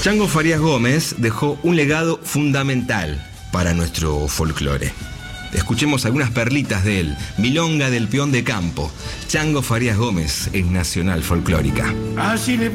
Chango Farías Gómez dejó un legado fundamental para nuestro folclore. Escuchemos algunas perlitas de él. Milonga del Peón de Campo. Chango Farías Gómez es Nacional Folclórica. Así le